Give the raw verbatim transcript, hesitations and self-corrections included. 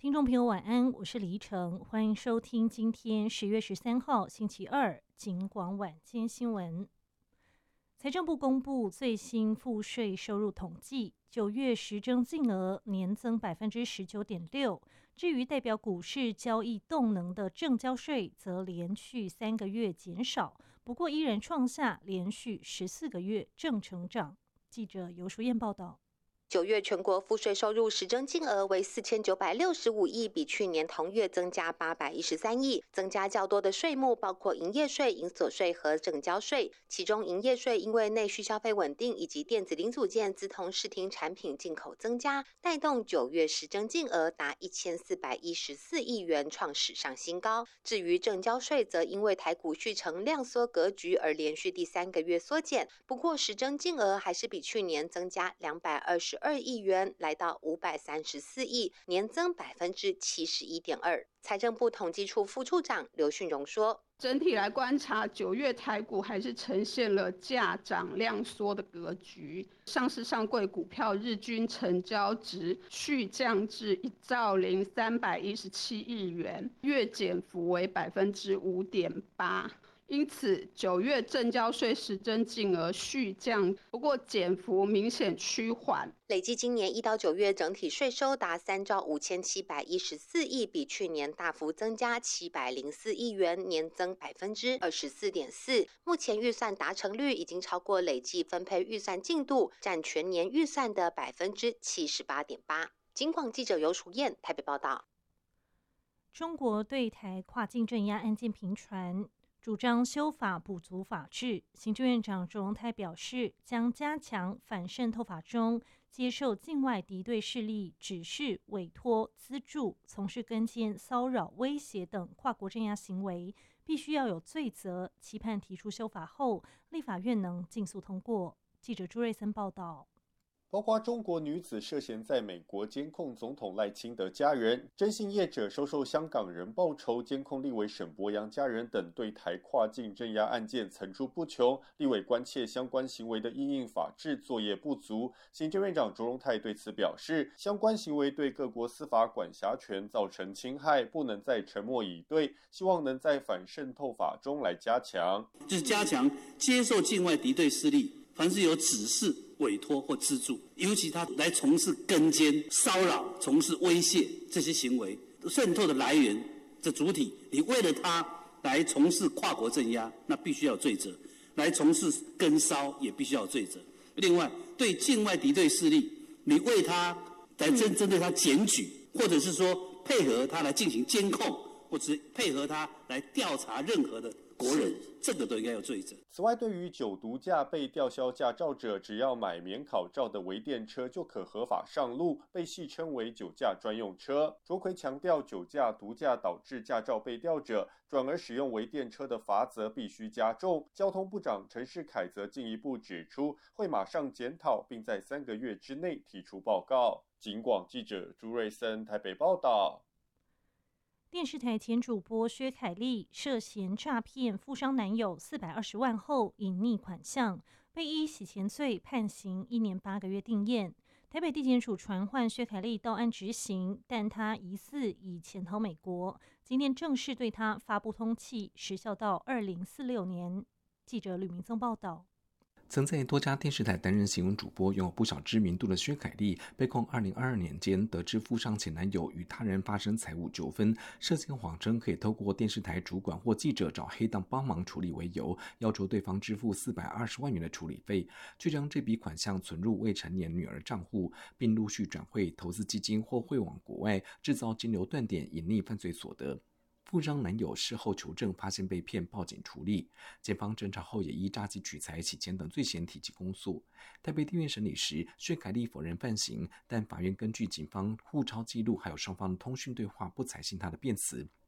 听众朋友晚安，我是李依晨，欢迎收听今天十月十三号星期二警广晚间新闻。财政部公布最新赋税收入统计，九月实征净额年增百分之十九点六。至于代表股市交易动能的证交税，则连续三个月减少，不过依然创下连续十四个月正成长。记者游淑燕报道。 九月全国赋税收入实征金额为四千九百六十五亿，比去年同月增加八百一十三亿。增加较多的税目包括营业税、营所税和证交税。其中营业税因为内需消费稳定以及电子零组件、资通视听产品进口增加，带动九月实征金额达一千四百一十四亿元，创史上新高。至于证交税，则因为台股续成量缩格局而连续第三个月缩减，不过实征金额还是比去年增加两百二十二亿元，来到五百三十四亿，年增百分之七十一点二。财政部统计处副处长刘训荣说， 整体来观察，九月台股还是呈现了价涨量缩的格局。上市上柜股票日均成交值续降至一兆零三百一十七亿元，月减幅为百分之五点八。因此，九月证交税实征净额续降，不过减幅明显趋缓。 累计今年一到九月整体税收达三兆五千七百一十四亿，比去年大幅增加七百零四亿元，年增百分之二十四点四。目前预算达成率已经超过累计分配预算进度，占全年预算的百分之七十八点八。警广记者游淑燕台北报道。 中国对台跨境镇压案件频传。主张修法补足法治，行政院长卓荣泰表示，将加强反渗透法中接受境外敌对势力指示、委托、资助、从事跟监、骚扰、威胁等跨国镇压行为，必须要有罪责。期盼提出修法后，立法院能尽速通过。记者朱瑞森报道。 包括中国女子涉嫌在美国监控总统赖清德家人、征信业者收受香港人报酬、监控立委沈伯洋家人等对台跨境镇压案件层出不穷，立委关切相关行为的因应法治作业不足。行政院长卓荣泰对此表示，相关行为对各国司法管辖权造成侵害，不能再沉默以对，希望能在反渗透法中来加强， 就是加强接受境外敌对势力凡是有指示、委托或资助，尤其他来从事跟监、骚扰、从事威胁这些行为，渗透的来源的主体，你为了他来从事跨国镇压，那必须要有罪责；来从事跟骚也必须要有罪责。另外，对境外敌对势力，你为他来针针对他检举，或者是说配合他来进行监控，或者是配合他来调查任何的国人，这个都应该有罪责。 此外，对于酒毒驾被吊销驾照者，只要买免考照的微电车就可合法上路，被戏称为酒驾专用车。卓奎强调，酒驾、毒驾导致驾照被吊者，转而使用微电车的罚则必须加重。交通部长陈世凯则进一步指出，会马上检讨，并在三个月之内提出报告。警广记者朱瑞森台北报道。 电视台前主播薛凯丽涉嫌诈骗富商男友四百二十万后隐匿款项，被依洗钱罪判刑一年八个月定谳。台北地检署传唤薛凯丽到案执行，但他疑似已潜逃美国。今天正式对他发布通缉，时效到二零四六年。记者吕明宗报道。 曾在多家电视台担任新闻主播、拥有不小知名度的薛凯丽，被控二零二二年间得知富商前男友与他人发生财务纠纷，涉嫌谎称可以透过电视台主管或记者找黑档帮忙处理为由，要求对方支付四百二十万元的处理费，却将这笔款项存入未成年女儿账户，并陆续转汇投资基金或汇往国外，制造金流断点，隐匿犯罪所得。富商男友事后求证，发现被骗，报警处理。检方侦查后也依诈欺取财、洗钱等罪嫌提起公诉。台北地院审理时，薛凯丽否认犯行，但法院根据警方互抄记录还有双方的通讯对话，不采信他的辩词。